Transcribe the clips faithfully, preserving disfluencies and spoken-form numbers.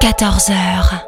quatorze heures.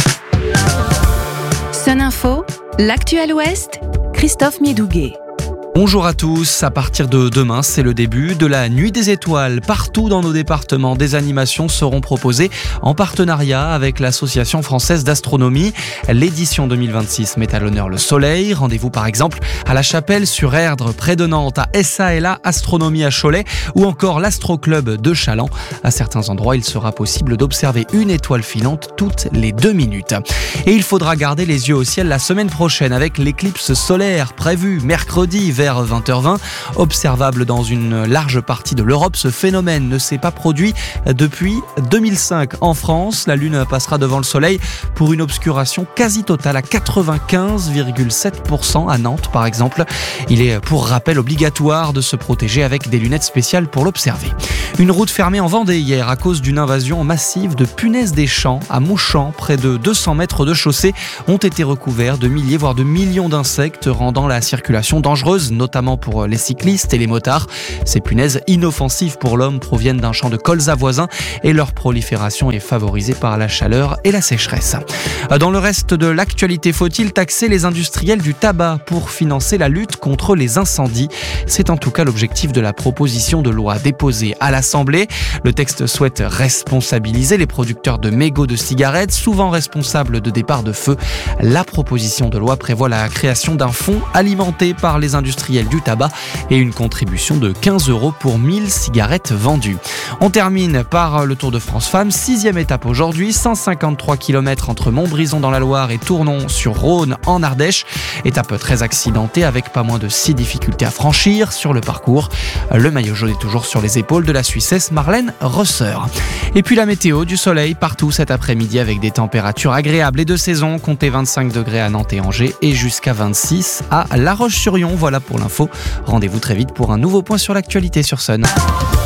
Sun Info, l'actuel Ouest, Christophe Miedouguet. Bonjour à tous, à partir de demain, c'est le début de la Nuit des Étoiles. Partout dans nos départements, des animations seront proposées en partenariat avec l'Association française d'astronomie. L'édition deux mille vingt-six met à l'honneur le soleil. Rendez-vous par exemple à la Chapelle sur Erdre, près de Nantes, à S A L A Astronomie à Cholet ou encore l'Astro-Club de Chaland. À certains endroits, il sera possible d'observer une étoile filante toutes les deux minutes. Et il faudra garder les yeux au ciel la semaine prochaine avec l'éclipse solaire prévue mercredi vers vingt heures vingt. Observable dans une large partie de l'Europe, ce phénomène ne s'est pas produit depuis deux mille cinq. En France, la Lune passera devant le Soleil pour une obscuration quasi totale à quatre-vingt-quinze virgule sept pour cent à Nantes par exemple. Il est pour rappel obligatoire de se protéger avec des lunettes spéciales pour l'observer. Une route fermée en Vendée hier à cause d'une invasion massive de punaises des champs à Mouchamp. Près de deux cents mètres de chaussée ont été recouverts de milliers voire de millions d'insectes, rendant la circulation dangereuse, notamment pour les cyclistes et les motards. Ces punaises inoffensives pour l'homme proviennent d'un champ de colza voisin et leur prolifération est favorisée par la chaleur et la sécheresse. Dans le reste de l'actualité, faut-il taxer les industriels du tabac pour financer la lutte contre les incendies ? C'est en tout cas l'objectif de la proposition de loi déposée à l'Assemblée. Le texte souhaite responsabiliser les producteurs de mégots de cigarettes, souvent responsables de départs de feu. La proposition de loi prévoit la création d'un fonds alimenté par les industriels du tabac et une contribution de quinze euros pour mille cigarettes vendues. On termine par le Tour de France Femmes, sixième étape aujourd'hui, cent cinquante-trois kilomètres entre Montbrison dans la Loire et Tournon sur Rhône en Ardèche. Étape très accidentée avec pas moins de six difficultés à franchir sur le parcours. Le maillot jaune est toujours sur les épaules de la Suissesse Marlène Rosser. Et puis la météo, du soleil partout cet après-midi avec des températures agréables et de saison. Comptez vingt-cinq degrés à Nantes et Angers et jusqu'à vingt-six à La Roche-sur-Yon. Voilà pour l'info. Rendez-vous très vite pour un nouveau point sur l'actualité sur Sun.